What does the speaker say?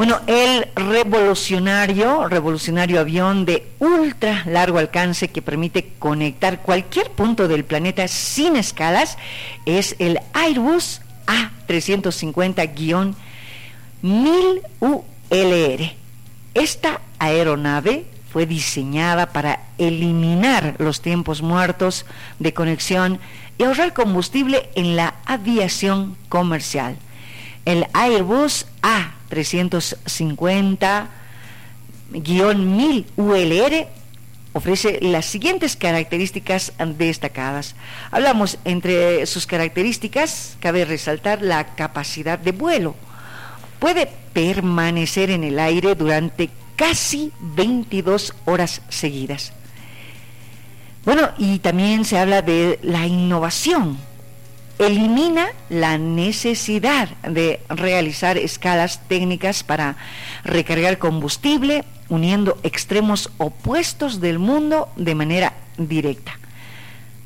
Bueno, el revolucionario avión de ultra largo alcance que permite conectar cualquier punto del planeta sin escalas es el Airbus A350-1000 ULR. Esta aeronave fue diseñada para eliminar los tiempos muertos de conexión y ahorrar combustible en la aviación comercial. El Airbus A350-1000 ULR ofrece las siguientes características destacadas. Hablamos entre sus características, cabe resaltar la capacidad de vuelo. Puede permanecer en el aire durante casi 22 horas seguidas. Bueno, y también se habla de la innovación. Elimina la necesidad de realizar escalas técnicas para recargar combustible, uniendo extremos opuestos del mundo de manera directa.